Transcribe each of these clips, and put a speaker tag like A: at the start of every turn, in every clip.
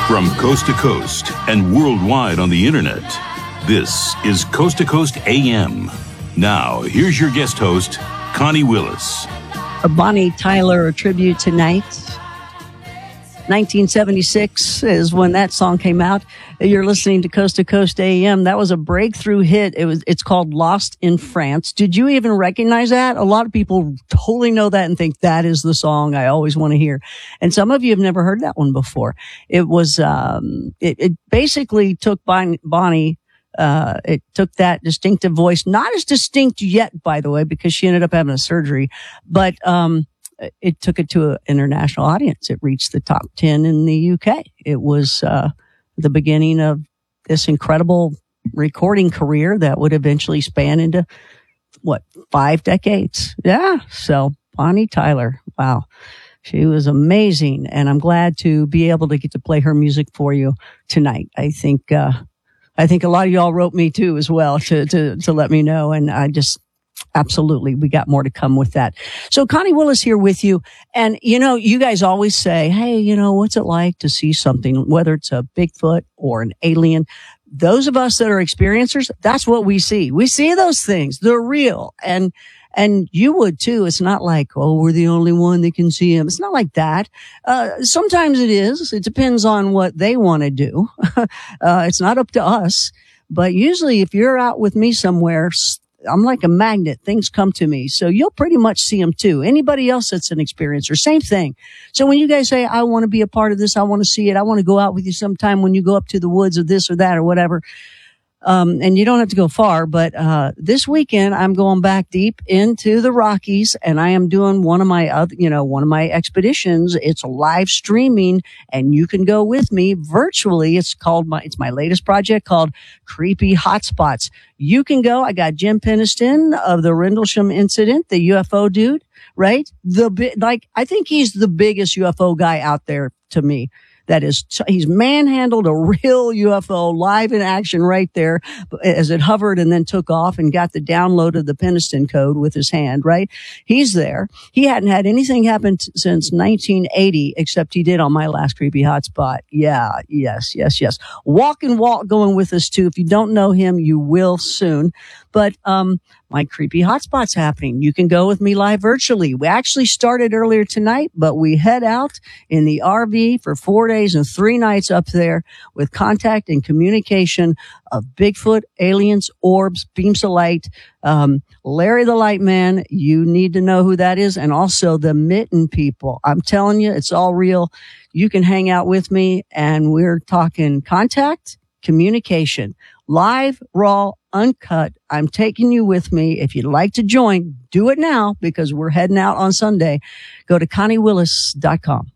A: From coast to coast and worldwide on the internet, this is Coast to Coast AM. Now, here's your guest host, Connie Willis.
B: A Bonnie Tyler tribute tonight. 1976 is when that song came out. You're listening to Coast AM. That was a breakthrough hit. It's called Lost in France. Did you even recognize that? A lot of people totally know that and think that is the song I always want to hear. And some of you have never heard that one before. It was, it basically took Bonnie, it took that distinctive voice, not as distinct yet, by the way, because she ended up having a surgery, but, it took it to an international audience. It reached the top 10 in the UK. It was the beginning of this incredible recording career that would eventually span into, 5 decades? Yeah. So Bonnie Tyler, wow. She was amazing. And I'm glad to be able to get to play her music for you tonight. I think a lot of y'all wrote me too as well to let me know. And I just, absolutely. We got more to come with that. So Connie Willis here with you. And, you guys always say, hey, what's it like to see something, whether it's a Bigfoot or an alien? Those of us that are experiencers, that's what we see. We see those things. They're real. And you would too. It's not like, we're the only one that can see them. It's not like that. Sometimes it is. It depends on what they want to do. It's not up to us. But usually if you're out with me somewhere, I'm like a magnet. Things come to me. So you'll pretty much see them too. Anybody else that's an experiencer, same thing. So when you guys say, I want to be a part of this, I want to see it, I want to go out with you sometime when you go up to the woods or this or that or whatever. And you don't have to go far, but, this weekend I'm going back deep into the Rockies and I am doing one of my expeditions. It's live streaming and you can go with me virtually. It's my latest project called Creepy Hotspots. You can go. I got Jim Penniston of the Rendlesham Incident, the UFO dude, right? I think he's the biggest UFO guy out there to me. That is, he's manhandled a real UFO live in action right there as it hovered and then took off and got the download of the Penniston code with his hand, right? He's there. He hadn't had anything happen since 1980, except he did on my last Creepy Hotspot. Yeah, yes. Walk and Walt going with us too. If you don't know him, you will soon. But, my Creepy Hotspot's happening. You can go with me live virtually. We actually started earlier tonight, but we head out in the RV for 4 days and 3 nights up there with contact and communication of Bigfoot, aliens, orbs, beams of light. Larry the Light Man, you need to know who that is. And also the Mitten people. I'm telling you, it's all real. You can hang out with me and we're talking contact, communication, live, raw, uncut. I'm taking you with me. If you'd like to join, do it now because we're heading out on Sunday. Go to ConnieWillis.com.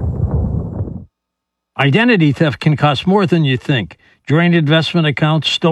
C: Identity theft can cost more than you think. Drained investment accounts, stolen